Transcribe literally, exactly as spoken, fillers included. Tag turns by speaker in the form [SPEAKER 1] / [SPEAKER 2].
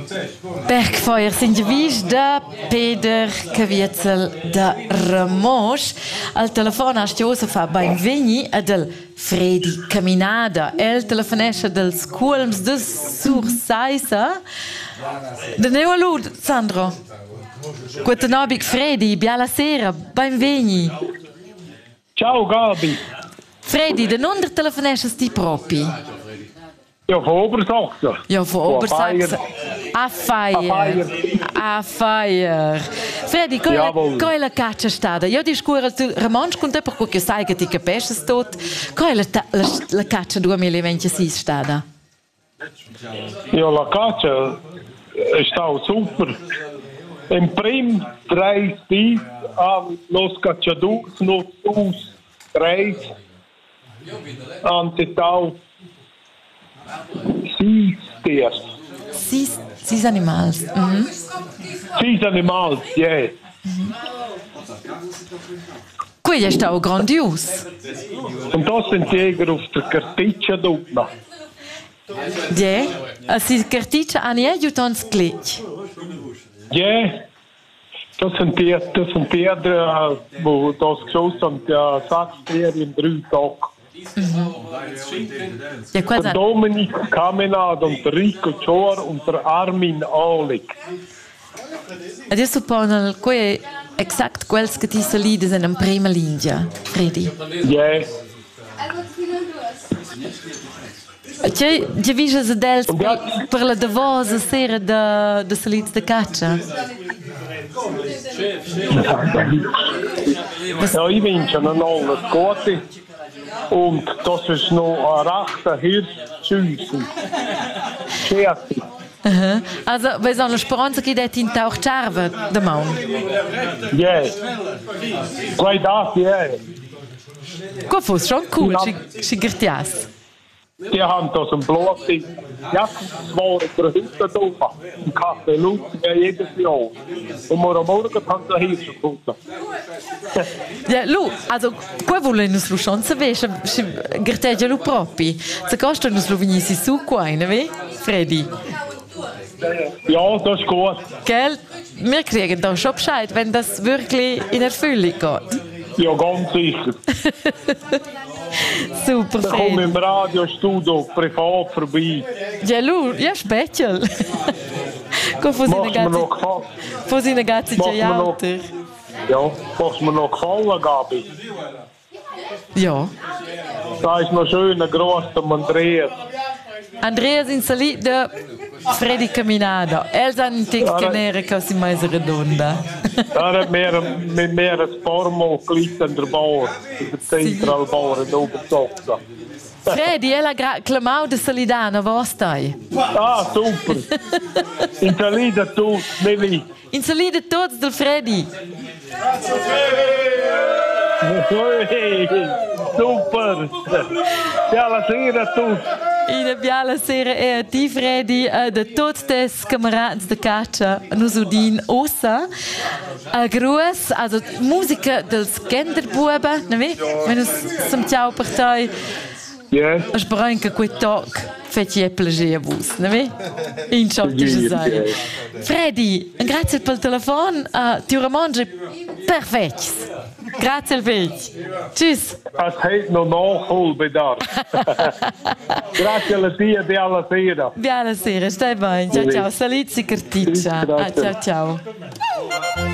[SPEAKER 1] Bergfeuer sind gewiss da Peter Caviezel da Ramosch. Al telefon hast Josefa Benvegni e del Fredi Caminada. El telefonesce del Sculms de Sursaisa. De neu lud, Sandro. Guten Abend, Fredi. Biala sera. Benvegni.
[SPEAKER 2] Ciao, Gabi.
[SPEAKER 1] Fredi, de non telefonesce ti propi?
[SPEAKER 2] Ja, von Obersachsen.
[SPEAKER 1] Ja, von Obersachsen. A Feier. A Feier. Fredi, qual è la caccia stata? Io discorro il Ramonsch con te per cui sai che ti capisci tutto. Qual è la caccia duemilaventisei stata?
[SPEAKER 2] Ja, la caccia è stata super. In prim drei stis an los cacciadurs, los sus drei an titau sis dias.
[SPEAKER 1] Sis, sis animals. Mhm.
[SPEAKER 2] Sis animals, ja. Yeah.
[SPEAKER 1] Mhm. Quello è stato grandios.
[SPEAKER 2] Und das sind Jäger auf der Kartitsche dort.
[SPEAKER 1] Ja, also die Kartitsche an ihr jutons glitch.
[SPEAKER 2] Ja, das sind die, das sind die, die, wo das geschossen haben, die sechs Tiere in drei Tagen.
[SPEAKER 1] Mhm. Ja,
[SPEAKER 2] der Dominik Kamenad und der Rico Cior und der Armin Ahlig.
[SPEAKER 1] Adesso suppongo che è esatto quello che ti salite in prima linea, Fredi.
[SPEAKER 2] Ja.
[SPEAKER 1] C'è già visto se dels per la davosa sera da da salite da caccia?
[SPEAKER 2] Ja, ich wünsche Ihnen alles Gute. Und das ist noch ein rechter Hirschschüssen. Scherzi.
[SPEAKER 1] Uh-huh. Also, wir haben eine Speranza che det in tauch charve da Maun.
[SPEAKER 2] Ja. Guai das, ja.
[SPEAKER 1] Qua fosse schon cool, si gertias.
[SPEAKER 2] Die haben das im Blut, die Jackenschwore der Hütte da, im Café Luzia jedes Jahr. Und wir am Morgen haben sie Hirsche gefunden.
[SPEAKER 1] Ja, Lu, also, qua volen nos lu schon sapere, se gerteggia lu propi. Se costa nos lu venissi su qua, ne ve? Fredi?
[SPEAKER 2] Ja, das ist gut.
[SPEAKER 1] Gell? Wir kriegen da schon Bescheid, wenn das wirklich in Erfüllung geht.
[SPEAKER 2] Ja, ganz sicher.
[SPEAKER 1] Super,
[SPEAKER 2] Fredi. Da komme ich im Radiostudio privat vorbei.
[SPEAKER 1] Ja, Lu, ja, special. Von seinen ganzen Gialter.
[SPEAKER 2] Ja, machst mir noch gefallen, Gabi?
[SPEAKER 1] Ja.
[SPEAKER 2] Da ist noch schön ein grosser Andreas.
[SPEAKER 1] Andreas in salì de Fredi Caminada. Els han un text che nere così mais redonda.
[SPEAKER 2] Da hat mehr, mit mehr ein paar Mal gelitten an der Bauer, in der Zentralbauer in Obersachsen.
[SPEAKER 1] Fredi, ela clamau de Salidana, wo stai?
[SPEAKER 2] Ah, super. In salida tu, Nelly.
[SPEAKER 1] In salida tots del Fredi.
[SPEAKER 2] Super. Biala sera tu.
[SPEAKER 1] In biala sera e a ti, Fredi, de tots des camarats de caccia, nus udin ossa. A grues, also musica dels Kinderbuben, ne vi? Wenn us sam ciao per toi.
[SPEAKER 2] Ja.
[SPEAKER 1] Spero che quel talk fece je piacere a voi, ne vi? In ciò ti sai. Fredi, grazie per il telefono, uh, ti ramongi perfetto. Grazie al Fetch. Tschüss.
[SPEAKER 2] Es hat noch Nachholbedarf. Grazie alla tia di alla sera.
[SPEAKER 1] Di alla sera, stai bene. Ciao ciao, Salizzi Carticcia. Ah, ciao ciao.